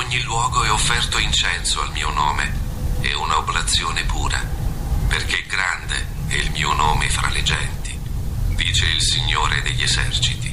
ogni luogo è offerto incenso al mio nome e una oblazione pura, perché grande è il mio nome fra le genti, dice il Signore degli eserciti.